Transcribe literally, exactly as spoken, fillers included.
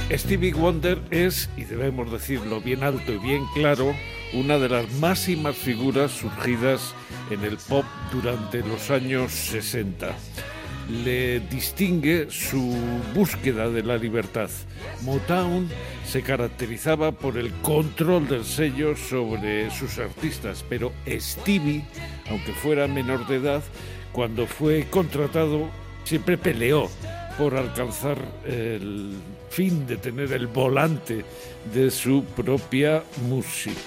Stevie Wonder es, y debemos decirlo bien alto y bien claro, una de las máximas figuras surgidas en el pop durante los años sesenta. Le distingue su búsqueda de la libertad. Motown se caracterizaba por el control del sello sobre sus artistas, pero Stevie, aunque fuera menor de edad, cuando fue contratado siempre peleó por alcanzar el fin de tener el volante de su propia música.